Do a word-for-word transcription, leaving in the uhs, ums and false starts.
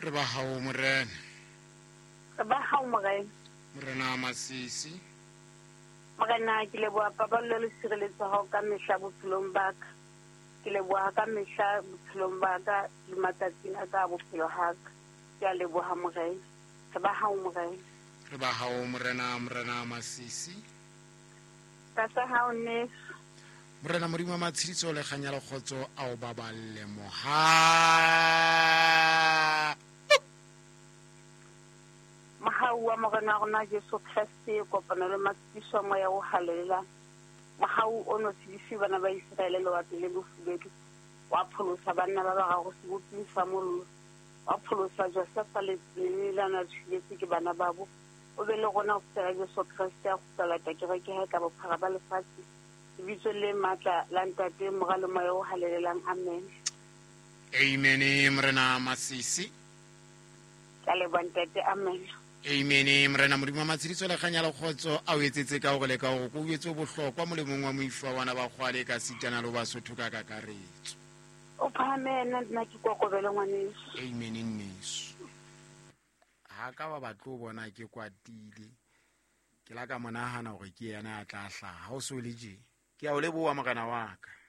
re ba hao morena re ba hao morena morena Masisi morena ke leboha paballo le sireletso hao ka mehla bophelong ba ka ke leboha ka mehla bophelong ba ka le matsatsing a ka bophelo ha ka ke a leboha morena re ba hao morena re ba hao morena morena Masisi ka sa hao ne morena modimo matshitso le kganya le khotso a o baballe moha mahau wa morena rona Jesu Kriste kopana le matsiso mo ya o halela mahau ono tsidifi bana ba Israele le wa pele bofubedu wa pholosa bana ba ba ga go se botsa mollo wa pholosa Joseph le lana tshiletse ke bana babo o be le gona go tsaya Jesu Kriste a go tsala ta ke re ke ha ka bophara ba lefatshe bitso le matla la ntate mogale mo ya o halelelang amen amen morena Masisi ka le bantate amen amen morena modimo matshitso le kganya le khotso a o etsetse ka go le ka go go betse bohlokwa mo le mongwe wa moifa bana ba khwale ka sitana lo ba sotho ka kakaretso o phamena nna ke kokobele ngwaneso amen nneso ha ka ba batlo bona ke kwatile ke la ka monahana gore ke yena a tla hlaha ha o so le je ke a o leboa mogana wa ka